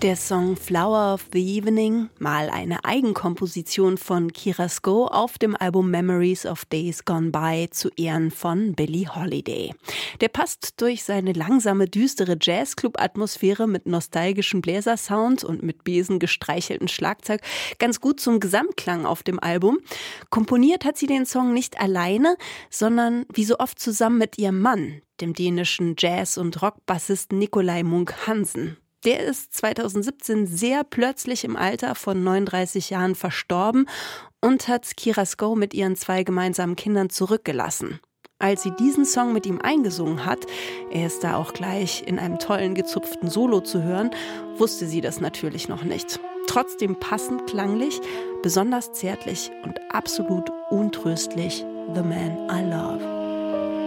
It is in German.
Der Song Flower of the Evening, mal eine Eigenkomposition von Kira Sko auf dem Album Memories of Days Gone By zu Ehren von Billie Holiday. Der passt durch seine langsame, düstere Jazzclub-Atmosphäre mit nostalgischem Bläsersound und mit Besen gestreicheltem Schlagzeug ganz gut zum Gesamtklang auf dem Album. Komponiert hat sie den Song nicht alleine, sondern wie so oft zusammen mit ihrem Mann, dem dänischen Jazz- und Rockbassisten Nikolai Munck-Hansen. Der ist 2017 sehr plötzlich im Alter von 39 Jahren verstorben und hat Kira Sko mit ihren 2 gemeinsamen Kindern zurückgelassen. Als sie diesen Song mit ihm eingesungen hat, er ist da auch gleich in einem tollen gezupften Solo zu hören, wusste sie das natürlich noch nicht. Trotzdem passend klanglich, besonders zärtlich und absolut untröstlich The Man I Love.